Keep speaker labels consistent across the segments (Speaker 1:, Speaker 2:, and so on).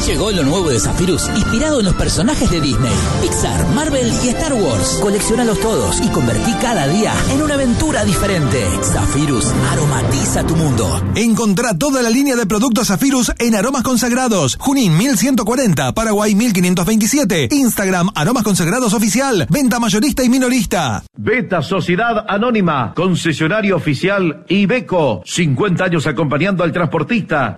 Speaker 1: Llegó lo nuevo de Zephyrus, inspirado en los personajes de Disney, Pixar, Marvel y Star Wars. Colecciónalos todos y convertí cada día en una aventura diferente. Zephyrus aromatiza tu mundo.
Speaker 2: Encontrá toda la línea de productos Zephyrus en Aromas Consagrados. Junín 1140, Paraguay 1527. Instagram Aromas Consagrados Oficial. Venta mayorista y minorista.
Speaker 3: Beta Sociedad Anónima, concesionario oficial Iveco. 50 años acompañando al transportista.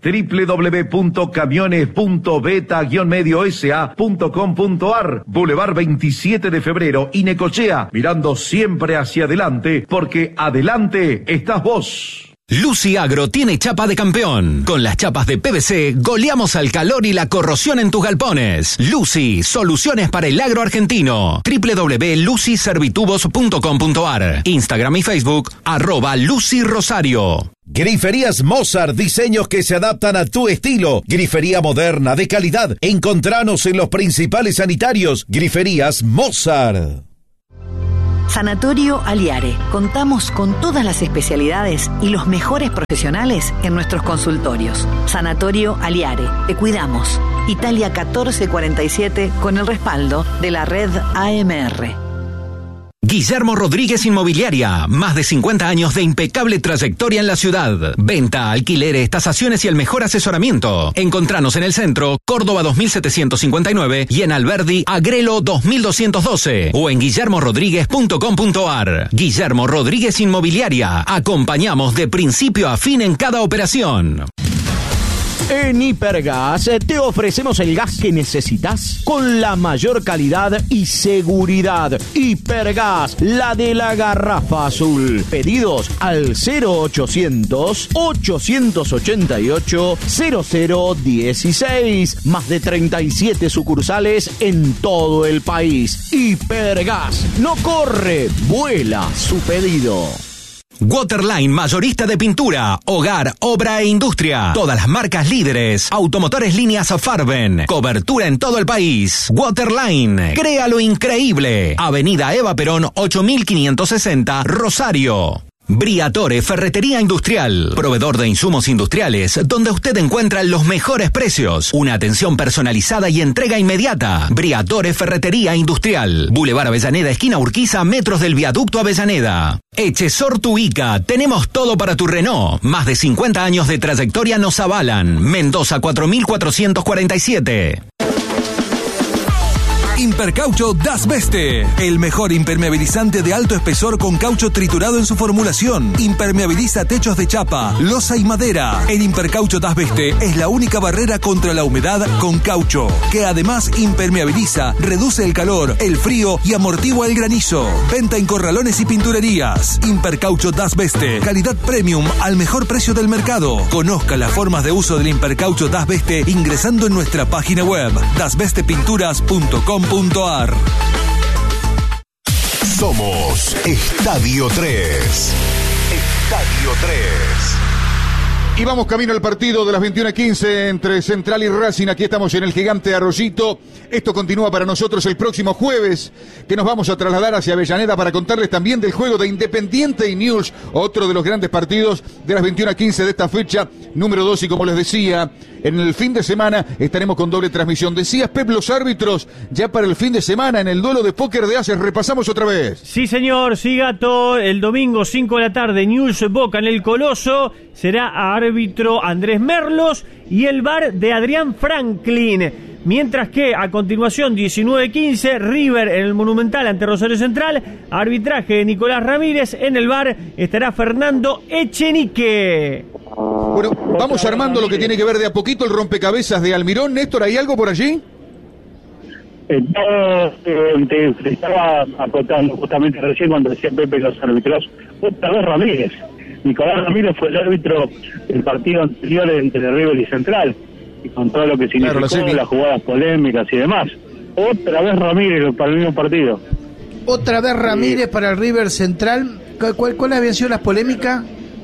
Speaker 3: www.camiones.beta-mediosa.com.ar. Boulevard 27 de febrero y Necochea. Mirando siempre hacia adelante, porque adelante estás vos.
Speaker 4: Lucy Agro tiene chapa de campeón. Con las chapas de PVC goleamos al calor y la corrosión en tus galpones. Lucy, soluciones para el agro argentino. www.lucyservitubos.com.ar. Instagram y Facebook @LucyRosario.
Speaker 5: Griferías Mozart, diseños que se adaptan a tu estilo. Grifería moderna, de calidad. Encontranos en los principales sanitarios. Griferías Mozart.
Speaker 6: Sanatorio Aliare. Contamos con todas las especialidades y los mejores profesionales en nuestros consultorios. Sanatorio Aliare. Te cuidamos. Italia 1447 con el respaldo de la red AMR.
Speaker 4: Guillermo Rodríguez Inmobiliaria, más de 50 años de impecable trayectoria en la ciudad. Venta, alquileres, tasaciones y el mejor asesoramiento. Encontranos en el centro, Córdoba 2759 y en Alberdi, Agrelo 2212 o en guillermorodríguez.com.ar. Guillermo Rodríguez Inmobiliaria, acompañamos de principio a fin en cada operación.
Speaker 7: En Hipergas te ofrecemos el gas que necesitas con la mayor calidad y seguridad. Hipergas, la de la garrafa azul. Pedidos al 0800-888-0016. Más de 37 sucursales en todo el país. Hipergas, no corre, vuela su pedido.
Speaker 4: Waterline, mayorista de pintura, hogar, obra e industria. Todas las marcas líderes. Automotores líneas Farben. Cobertura en todo el país. Waterline, crea lo increíble. Avenida Eva Perón 8560, Rosario. Briatore Ferretería Industrial, proveedor de insumos industriales, donde usted encuentra los mejores precios, una atención personalizada y entrega inmediata. Briatore Ferretería Industrial, Boulevard Avellaneda, esquina Urquiza, metros del viaducto Avellaneda. Echesor Tuica, tenemos todo para tu Renault. Más de 50 años de trayectoria nos avalan. Mendoza 4447.
Speaker 2: Impercaucho Das Beste, el mejor impermeabilizante de alto espesor con caucho triturado en su formulación. Impermeabiliza techos de chapa, losa y madera. El Impercaucho Das Beste es la única barrera contra la humedad con caucho, que además impermeabiliza, reduce el calor, el frío y amortigua el granizo. Venta en corralones y pinturerías. Impercaucho Das Beste, calidad premium al mejor precio del mercado. Conozca las formas de uso del Impercaucho Das Beste ingresando en nuestra página web dasbestepinturas.com.ar.
Speaker 5: Somos Estadio 3. Estadio 3.
Speaker 8: Y vamos camino al partido de las 21:15 entre Central y Racing. Aquí estamos en el Gigante Arroyito. Esto continúa para nosotros el próximo jueves, que nos vamos a trasladar hacia Avellaneda para contarles también del juego de Independiente y Newell's, otro de los grandes partidos de las 21:15 de esta fecha número 2. Y como les decía, en el fin de semana estaremos con doble transmisión. Decías, Pep, los árbitros ya para el fin de semana en el duelo de póker de Ases. Repasamos otra vez.
Speaker 9: Sí, señor, sí, Gato. El domingo 5 de la tarde, Newell's Boca en el Coloso. Será árbitro Andrés Merlos y el VAR de Adrián Franklin. Mientras que a continuación 19:15 River en el Monumental ante Rosario Central, arbitraje de Nicolás Ramírez. En el VAR estará Fernando Echenique.
Speaker 8: Bueno, vamos armando lo que tiene que ver de a poquito el rompecabezas de Almirón. Néstor, ¿hay algo por allí?
Speaker 10: Te estaba acotando justamente recién cuando decía Pepe los árbitros. Otra vez Ramírez. Nicolás Ramírez fue el árbitro del partido anterior entre River y Central, y con todo lo que significó, claro, las jugadas polémicas y demás. Otra vez Ramírez para el mismo partido.
Speaker 11: Otra vez Ramírez para el River Central. ¿Cuál habían sido las polémicas?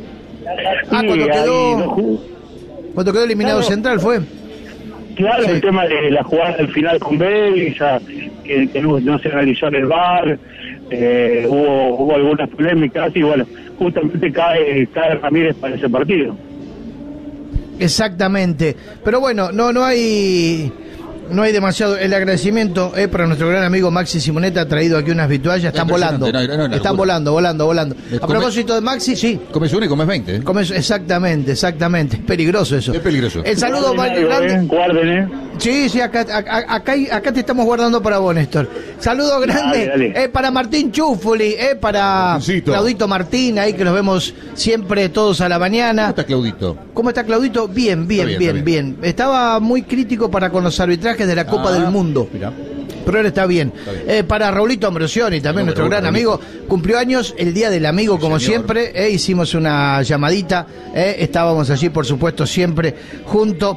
Speaker 11: Cuando quedó eliminado Central fue.
Speaker 10: Claro, sí. El tema de la jugada del final con Belisa, que no se analizó en el VAR, hubo algunas polémicas y bueno, justamente cae Ramírez para ese partido.
Speaker 11: Exactamente. Pero bueno, no hay demasiado. El agradecimiento para nuestro gran amigo Maxi Simonetta, ha traído aquí unas vituallas, están volando. Están volando. A propósito de Maxi, sí.
Speaker 8: Comes uno y comes 20.
Speaker 11: Exactamente. Es peligroso eso.
Speaker 8: Es peligroso.
Speaker 11: El saludo más grande.
Speaker 10: Guarden,
Speaker 11: Sí, acá te estamos guardando para vos, Néstor. Saludo grande
Speaker 10: dale.
Speaker 11: Para Martín Chufoli, para Claudito Martín, ahí que los vemos siempre todos a la mañana.
Speaker 8: ¿Cómo está Claudito?
Speaker 11: Bien. Estaba muy crítico con los arbitrajes de la Copa del Mundo. Mirá. Pero él está bien. Para Raulito Ambrosioni, también nuestro gran amigo, cumplió años el Día del Amigo, como siempre. Hicimos una llamadita. Estábamos allí, por supuesto, siempre junto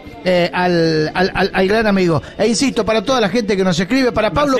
Speaker 11: al gran amigo. Insisto, para toda la gente que nos escribe, para Pablo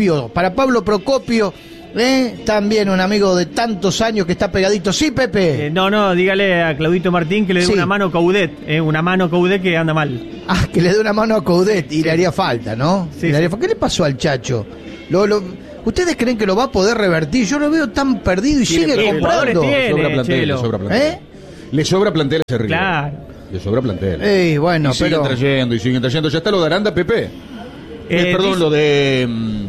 Speaker 11: Procopio. También un amigo de tantos años que está pegadito. Sí, Pepe.
Speaker 9: Dígale a Claudito Martín que le dé una mano a Coudet. Una mano a Coudet que anda mal.
Speaker 11: Que le dé una mano a Coudet y le haría falta, ¿no? Sí. ¿Qué le pasó al Chacho? ¿Ustedes creen que lo va a poder revertir? Yo lo veo tan perdido y sigue comprando.
Speaker 8: Le sobra plantel. Le sobra plantel a ese River.
Speaker 9: Claro.
Speaker 8: Le sobra plantel.
Speaker 11: Bueno,
Speaker 8: siguen trayendo. ¿Ya está lo de Aranda, Pepe? Lo de...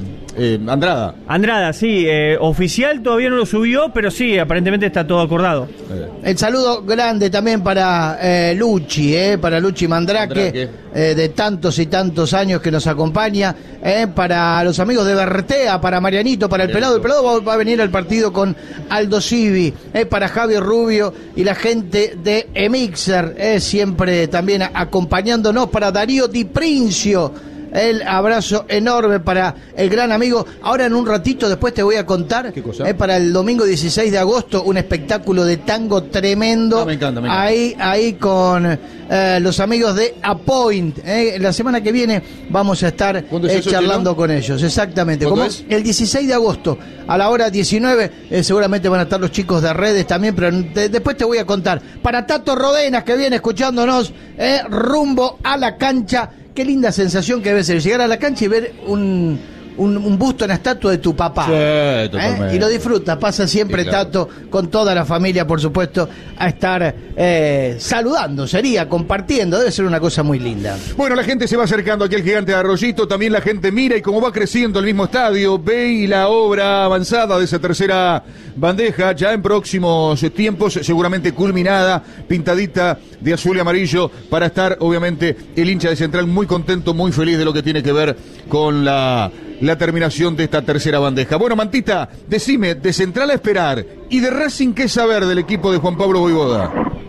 Speaker 8: Andrada,
Speaker 9: sí, oficial todavía no lo subió, pero sí, aparentemente está todo acordado.
Speaker 11: El saludo grande también para Luchi, para Luchi Mandrake, de tantos y tantos años que nos acompaña, para los amigos de Bertea, para Marianito, para el Pelado. El Pelado va a venir al partido con Aldo Civi, para Javier Rubio y la gente de Emixer, siempre también acompañándonos, para Darío Di Princio. El abrazo enorme para el gran amigo. Ahora en un ratito después te voy a contar.
Speaker 8: ¿Qué cosa?
Speaker 11: Para el domingo 16 de agosto, un espectáculo de tango tremendo.
Speaker 8: Me encanta.
Speaker 11: Ahí con los amigos de Apoint. La semana que viene vamos a estar charlando con ellos. Exactamente.
Speaker 8: ¿Cuándo es?
Speaker 11: El 16 de agosto a la hora 19. Seguramente van a estar los chicos de redes también, pero después te voy a contar. Para Tato Rodenas, que viene escuchándonos, rumbo a la cancha. Qué linda sensación que debe ser llegar a la cancha y ver un busto en la estatua de tu papá.
Speaker 8: Sí, totalmente.
Speaker 11: Y lo disfruta, pasa siempre, sí, claro. Tato, con toda la familia, por supuesto, a estar saludando, compartiendo, debe ser una cosa muy linda.
Speaker 8: Bueno, la gente se va acercando aquí al Gigante de Arroyito, también la gente mira y cómo va creciendo el mismo estadio, ve y la obra avanzada de esa tercera bandeja, ya en próximos tiempos, seguramente culminada, pintadita de azul y amarillo, para estar, obviamente, el hincha de Central muy contento, muy feliz de lo que tiene que ver con la terminación de esta tercera bandeja. Bueno, Mantita, decime, de Central a esperar, y de Racing, ¿qué saber del equipo de Juan Pablo Voivoda?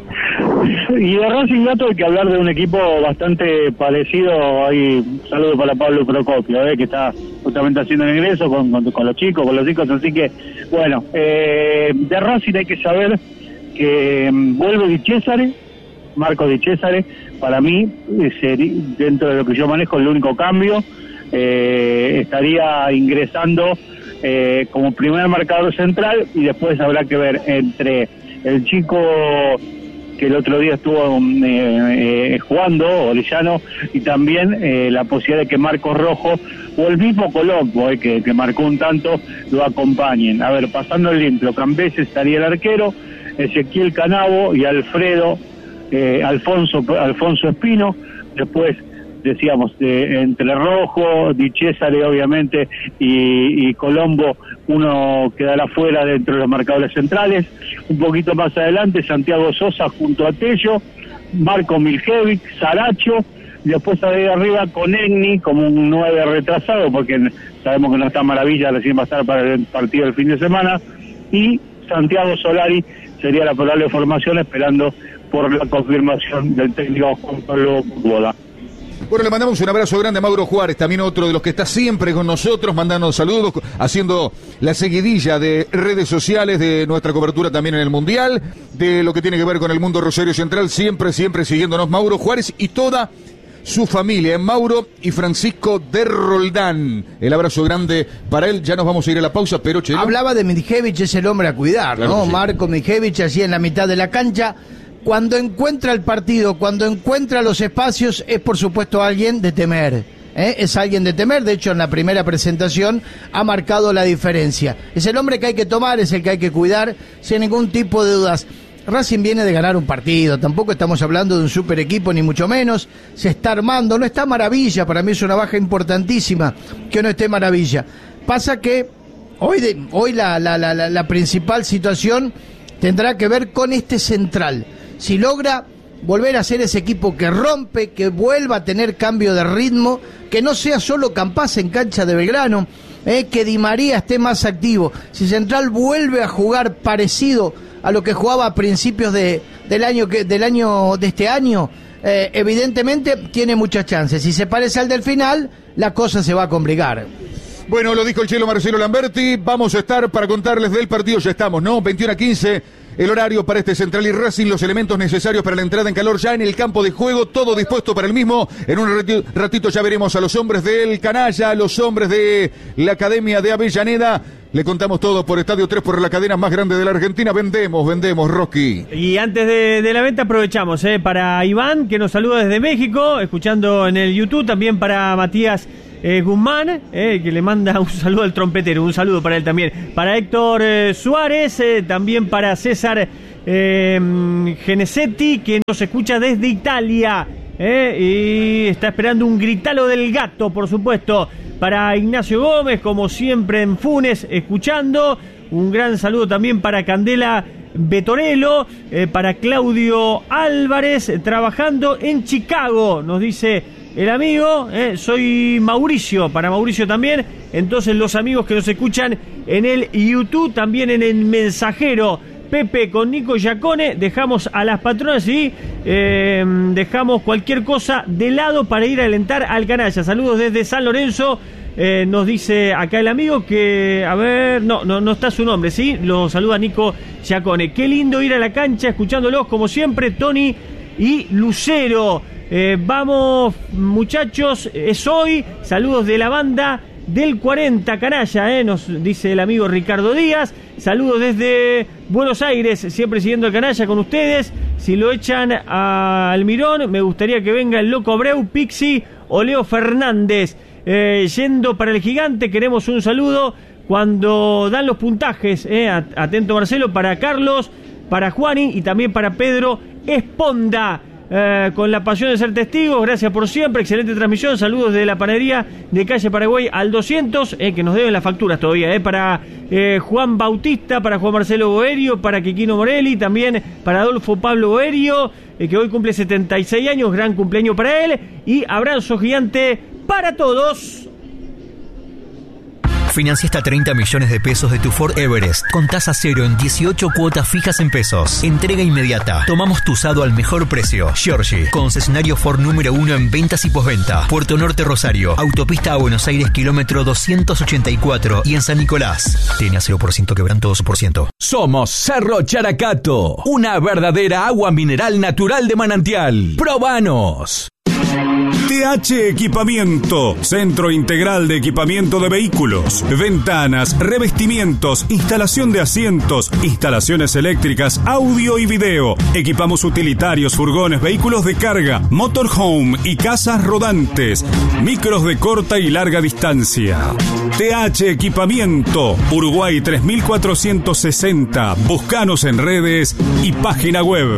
Speaker 10: Y de Racing, Gato, hay que hablar de un equipo bastante parecido. Ahí, un saludo para Pablo Procopio, que está justamente haciendo el ingreso con los chicos, así que, bueno, de Racing hay que saber que vuelve Di Cesare, Marco Di Cesare, para mí, dentro de lo que yo manejo, el único cambio. Estaría ingresando como primer marcador central, y después habrá que ver entre el chico que el otro día estuvo jugando, Orellano, y también la posibilidad de que Marcos Rojo o el mismo Colombo, que marcó un tanto, lo acompañen. A ver, pasando el limpio, Cambés estaría el arquero, Ezequiel Canavo y Alfredo, Alfonso Espino. Después decíamos, entre Rojo, Di Cesare obviamente y Colombo, uno quedará fuera dentro de los marcadores centrales. Un poquito más adelante, Santiago Sosa junto a Tello, Marco Miljevic, Saracho, y después ahí arriba con Egni como un 9 retrasado, porque sabemos que no está Maravilla, recién va a estar para el partido del fin de semana, y Santiago Solari sería la probable formación, esperando por la confirmación del técnico Juan Pablo Voivoda.
Speaker 8: Bueno, le mandamos un abrazo grande a Mauro Juárez, también otro de los que está siempre con nosotros, mandando saludos, haciendo la seguidilla de redes sociales de nuestra cobertura también en el Mundial, de lo que tiene que ver con el mundo Rosario Central, siempre siguiéndonos Mauro Juárez y toda su familia, Mauro y Francisco de Roldán. El abrazo grande para él, ya nos vamos a ir a la pausa, pero Chelo.
Speaker 11: Hablaba de Miljevic, es el hombre a cuidar, claro, ¿no? Sí. Marco Miljevic, así en la mitad de la cancha. Cuando encuentra el partido, cuando encuentra los espacios, es por supuesto alguien de temer. Es alguien de temer, de hecho en la primera presentación ha marcado la diferencia. Es el hombre que hay que tomar, es el que hay que cuidar, sin ningún tipo de dudas. Racing viene de ganar un partido, tampoco estamos hablando de un super equipo ni mucho menos, se está armando, no está Maravilla, para mí es una baja importantísima que no esté Maravilla. Pasa que hoy la principal situación tendrá que ver con este central, si logra volver a ser ese equipo que rompe, que vuelva a tener cambio de ritmo, que no sea solo Campaz en cancha de Belgrano, que Di María esté más activo, si Central vuelve a jugar parecido a lo que jugaba a principios de este año, evidentemente tiene muchas chances. Si se parece al del final, la cosa se va a complicar.
Speaker 8: Bueno, lo dijo el chelo Marcelo Lamberti, vamos a estar para contarles del partido, ya estamos, ¿no? 21:15, el horario para este Central y Racing, los elementos necesarios para la entrada en calor ya en el campo de juego, todo dispuesto para el mismo. En un ratito ya veremos a los hombres del Canalla, a los hombres de la Academia de Avellaneda. Le contamos todo por Estadio 3, por la cadena más grande de la Argentina. Vendemos, Rocky.
Speaker 9: Y antes de la venta aprovechamos para Iván, que nos saluda desde México, escuchando en el YouTube, también para Matías Guzmán, que le manda un saludo al trompetero, un saludo para él también. Para Héctor Suárez, también para César Genesetti, que nos escucha desde Italia, y está esperando un gritalo del gato, por supuesto. Para Ignacio Gómez, como siempre en Funes, escuchando. Un gran saludo también para Candela Betorello, para Claudio Álvarez, trabajando en Chicago, nos dice el amigo. Soy Mauricio, para Mauricio también. Entonces los amigos que nos escuchan en el YouTube, también en el Mensajero, Pepe con Nico Giacone, dejamos a las patronas y dejamos cualquier cosa de lado para ir a alentar al Canalla. Saludos desde San Lorenzo, nos dice acá el amigo que, a ver, no está su nombre, ¿sí? Lo saluda Nico Giacone. Qué lindo ir a la cancha escuchándolos como siempre, Tony y Lucero. Vamos muchachos, es hoy. Saludos de la banda del 40 Canalla, nos dice el amigo Ricardo Díaz. Saludos desde Buenos Aires, siempre siguiendo el Canalla con ustedes. Si lo echan a Almirón, me gustaría que venga el Loco Abreu, Pixi o Leo Fernández. Yendo para el Gigante, queremos un saludo cuando dan los puntajes. Atento Marcelo, para Carlos, para Juani y también para Pedro Esponda. Con la pasión de ser testigos, gracias por siempre, excelente transmisión, saludos de la panadería de calle Paraguay al 200, que nos deben las facturas todavía, para Juan Bautista, para Juan Marcelo Boerio, para Quiquino Morelli, también para Adolfo Pablo Boerio, que hoy cumple 76 años, gran cumpleaños para él, y abrazo gigante para todos.
Speaker 12: Financia hasta 30 millones de pesos de tu Ford Everest con tasa cero en 18 cuotas fijas en pesos. Entrega inmediata. Tomamos tu usado al mejor precio. Giorgi, concesionario Ford número 1 en ventas y postventa. Puerto Norte Rosario, autopista a Buenos Aires, kilómetro 284 y en San Nicolás. Tiene a 0% quebranto 2%.
Speaker 2: Somos Cerro Characato, una verdadera agua mineral natural de manantial. ¡Probanos!
Speaker 13: TH Equipamiento, Centro Integral de Equipamiento de Vehículos, ventanas, revestimientos, instalación de asientos, instalaciones eléctricas, audio y video. Equipamos utilitarios, furgones, vehículos de carga, motorhome y casas rodantes, micros de corta y larga distancia. TH Equipamiento, Uruguay 3460. Búscanos en redes y página web.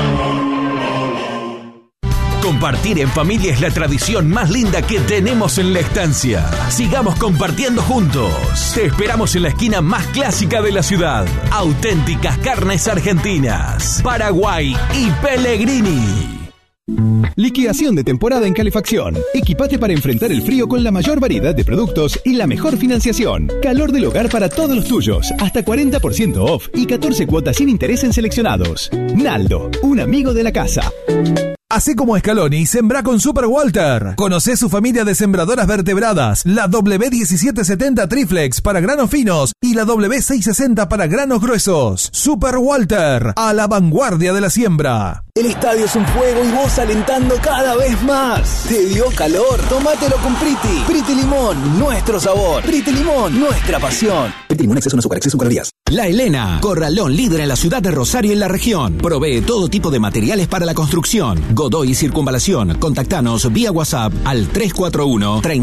Speaker 2: Compartir en familia es la tradición más linda que tenemos en la estancia. Sigamos compartiendo juntos. Te esperamos en la esquina más clásica de la ciudad. Auténticas carnes argentinas, Paraguay y Pellegrini.
Speaker 14: Liquidación de temporada en calefacción. Equipate para enfrentar el frío con la mayor variedad de productos y la mejor financiación. Calor del hogar para todos los tuyos. Hasta 40% off y 14 cuotas sin interés en seleccionados. Naldo, un amigo de la casa.
Speaker 2: Así como Scaloni, sembrá con Super Walter. Conocé su familia de sembradoras vertebradas, la W1770 Triflex para granos finos y la W660 para granos gruesos. Super Walter, a la vanguardia de la siembra.
Speaker 15: El estadio es un fuego y vos alentando cada vez más. ¿Te dio calor? Tómatelo con Priti. Priti Limón, nuestro sabor. Priti Limón, nuestra pasión. Priti Limón, exceso no azúcar, exceso calorías.
Speaker 4: La Helena, corralón líder en la ciudad de Rosario y la región. Provee todo tipo de materiales para la construcción. Godoy y Circunvalación. Contactanos vía WhatsApp al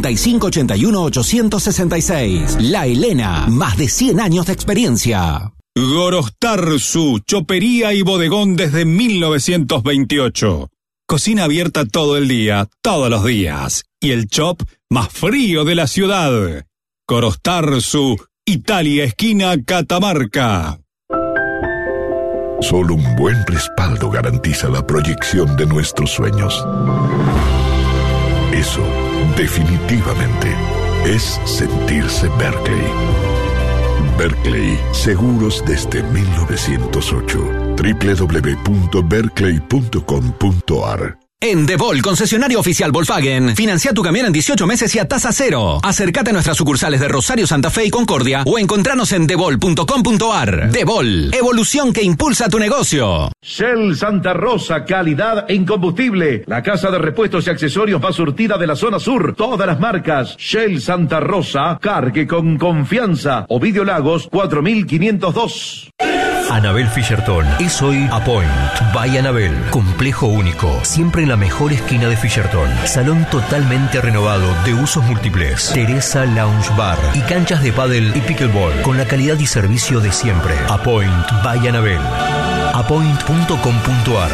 Speaker 4: 341-3581-866. La Helena, más de 100 años de experiencia.
Speaker 13: Gorostarzu, chopería y bodegón desde 1928. Cocina abierta todo el día, todos los días. Y el chop más frío de la ciudad. Gorostarzu, Italia, esquina Catamarca.
Speaker 16: Solo un buen respaldo garantiza la proyección de nuestros sueños. Eso, definitivamente, es sentirse Berkeley. Berkeley, seguros desde 1908. www.berkeley.com.ar.
Speaker 4: En DeVol, concesionario oficial Volkswagen, financia tu camión en 18 meses y a tasa cero. Acércate a nuestras sucursales de Rosario, Santa Fe y Concordia o encontranos en devol.com.ar. DeVol, evolución que impulsa tu negocio.
Speaker 3: Shell Santa Rosa, calidad en combustible. La casa de repuestos y accesorios más surtida de la zona sur. Todas las marcas. Shell Santa Rosa, cargue con confianza. Ovidio Lagos, 4502.
Speaker 12: Anabel Fisherton es hoy Apoint by Anabel. Complejo único, siempre en la mejor esquina de Fisherton. Salón totalmente renovado de usos múltiples. Teresa Lounge Bar y canchas de pádel y pickleball con la calidad y servicio de siempre. Apoint by Anabel. Apoint.com.ar.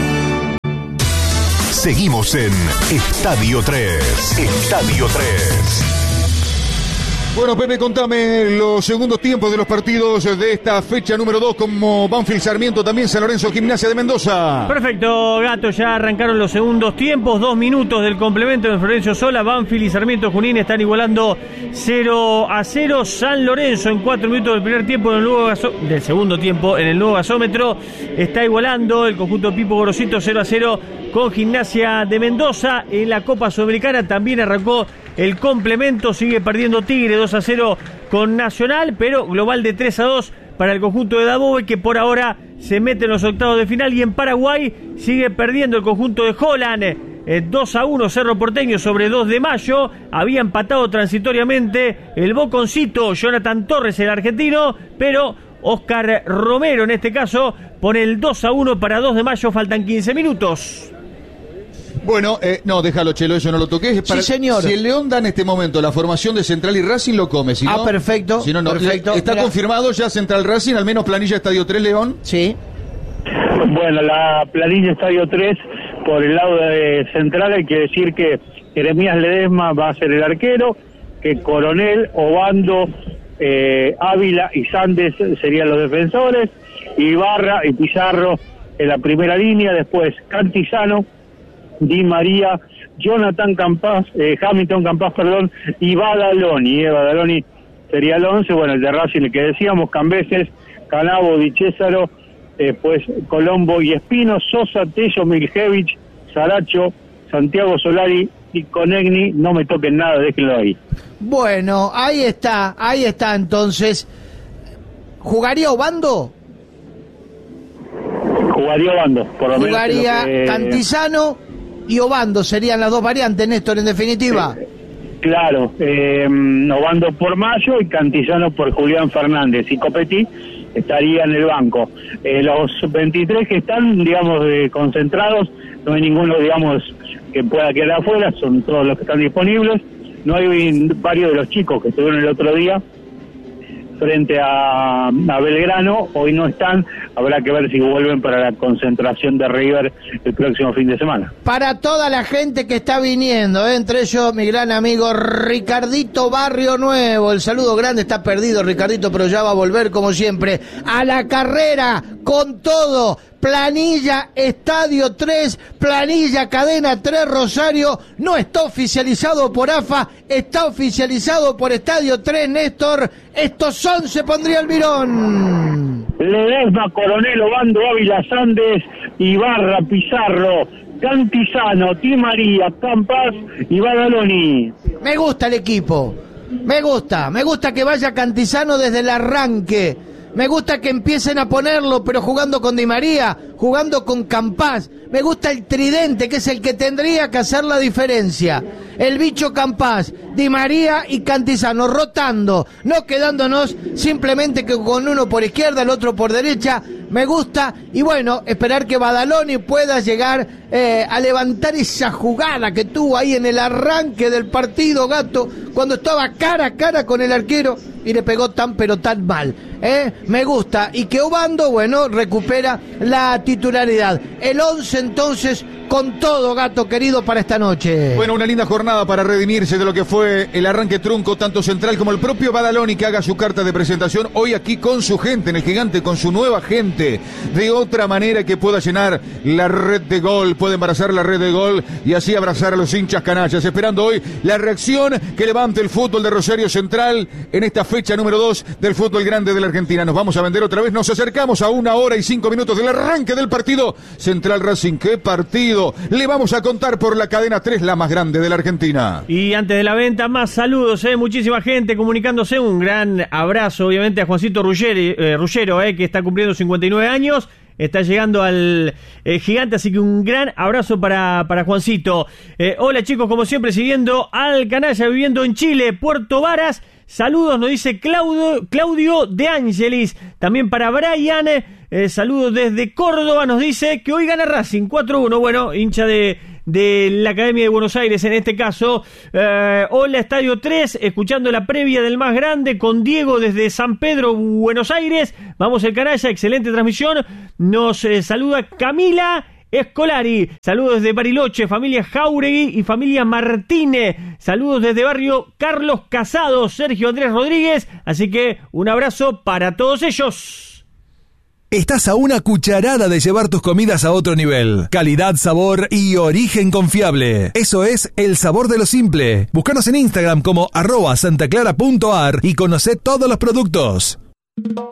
Speaker 16: Seguimos en Estadio 3. Estadio 3.
Speaker 8: Bueno, Pepe, contame los segundos tiempos de los partidos de esta fecha número 2, como Banfield Sarmiento, también San Lorenzo Gimnasia de Mendoza.
Speaker 9: Perfecto, Gato, ya arrancaron los segundos tiempos, 2 minutos del complemento de Florencio Sola. Banfield y Sarmiento Junín están igualando 0-0. San Lorenzo en 4 minutos del primer tiempo del segundo tiempo en el nuevo gasómetro está igualando el conjunto Pipo Gorosito 0-0 con Gimnasia de Mendoza. En la Copa Sudamericana también arrancó el complemento, sigue perdiendo Tigre 2-0 con Nacional, pero global de 3-2 para el conjunto de Dabove, que por ahora se mete en los octavos de final. Y en Paraguay sigue perdiendo el conjunto de Holland 2-1 Cerro Porteño sobre 2 de Mayo. Había empatado transitoriamente el Boconcito, Jonathan Torres, el argentino, pero Oscar Romero en este caso pone el 2-1 para 2 de Mayo. Faltan 15 minutos.
Speaker 8: Bueno, no, déjalo, Chelo, eso no lo toques.
Speaker 11: Sí, señor.
Speaker 8: Si el León da en este momento la formación de Central y Racing, lo come. Si no,
Speaker 11: perfecto.
Speaker 8: Si no, no.
Speaker 11: Perfecto.
Speaker 8: ¿Está confirmado ya Central Racing, al menos planilla Estadio 3, León?
Speaker 11: Sí.
Speaker 10: Bueno, la planilla Estadio 3, por el lado de Central, hay que decir que Jeremías Ledesma va a ser el arquero, que Coronel, Obando, Ávila y Sandes serían los defensores, Ibarra y Pizarro en la primera línea, después Cantizano, Di María, Jonathan Campas, Hamilton Campas, y Badaloni. Badaloni sería el 11, bueno, el de Racing, el que decíamos, Cambeses, Canabo, Di Césaro, pues Colombo y Espino, Sosa, Tello, Miljevich, Saracho, Santiago Solari y Conegni. No me toquen nada, déjenlo ahí.
Speaker 11: Bueno, ahí está entonces. ¿Jugaría Obando?
Speaker 10: Jugaría Obando, por lo menos.
Speaker 11: Jugaría Cantizano y Obando, serían las dos variantes, Néstor, en definitiva.
Speaker 10: Claro, Obando por Mayo y Cantizano por Julián Fernández, y Copetti estaría en el banco. Los 23 que están, digamos, concentrados, no hay ninguno, digamos, que pueda quedar afuera, son todos los que están disponibles. No hay varios de los chicos que estuvieron el otro día frente a Belgrano, hoy no están, habrá que ver si vuelven para la concentración de River el próximo fin de semana.
Speaker 11: Para toda la gente que está viniendo, entre ellos mi gran amigo Ricardito Barrio Nuevo, el saludo grande, está perdido Ricardito, pero ya va a volver como siempre, a la carrera, con todo. Planilla Estadio 3, planilla Cadena 3 Rosario, no está oficializado por AFA, está oficializado por Estadio 3, Néstor. Estos 11 pondría el Mirón.
Speaker 10: Ledesma, Coronel, Obando, Ávila, Sandes, Ibarra, Pizarro, Cantizano, Di María, Campas y Badaloni.
Speaker 11: Me gusta el equipo, me gusta que vaya Cantizano desde el arranque. Me gusta que empiecen a ponerlo, pero jugando con Di María, jugando con Campas. Me gusta el tridente, que es el que tendría que hacer la diferencia. El bicho Campas, Di María y Cantizano, rotando, no quedándonos simplemente que con uno por izquierda, el otro por derecha. Me gusta, y bueno, esperar que Badaloni pueda llegar a levantar esa jugada que tuvo ahí en el arranque del partido, Gato, cuando estaba cara a cara con el arquero y le pegó tan pero tan mal. Me gusta. Y que Obando, bueno, recupera la titularidad. El 11 entonces con todo, gato querido, para esta noche.
Speaker 8: Bueno, una linda jornada para redimirse de lo que fue el arranque trunco, tanto Central como el propio Badaloni, que haga su carta de presentación hoy aquí con su gente, en el Gigante, con su nueva gente, de otra manera que pueda llenar la red de gol, puede embarazar la red de gol y así abrazar a los hinchas canallas, esperando hoy la reacción que levante el fútbol de Rosario Central en esta fecha número 2 del fútbol grande de la Argentina. Nos vamos a vender otra vez, nos acercamos a 1 hora y 5 minutos del arranque del partido Central Racing. ¡Qué partido! Le vamos a contar por la cadena 3, la más grande de la Argentina.
Speaker 9: Y antes de la venta, más saludos, muchísima gente comunicándose. Un gran abrazo, obviamente, a Juancito Ruggero, que está cumpliendo 59 años. Está llegando al Gigante, así que un gran abrazo para Juancito. Hola chicos, como siempre, siguiendo al canalla, viviendo en Chile, Puerto Varas. Saludos, nos dice Claudio de Ángelis. También para Brian, saludos desde Córdoba, nos dice que hoy gana Racing 4-1. Bueno, hincha de la Academia de Buenos Aires en este caso. Hola Estadio 3, escuchando la previa del más grande con Diego desde San Pedro, Buenos Aires. Vamos el canalla, excelente transmisión. Nos saluda Camila Escolari, saludos desde Bariloche, familia Jauregui y familia Martínez, saludos desde barrio Carlos Casado, Sergio Andrés Rodríguez, así que un abrazo para todos ellos.
Speaker 2: Estás a una cucharada de llevar tus comidas a otro nivel. Calidad, sabor y origen confiable. Eso es el sabor de lo simple. Búscanos en Instagram como @santaclara.ar y conocé todos los productos.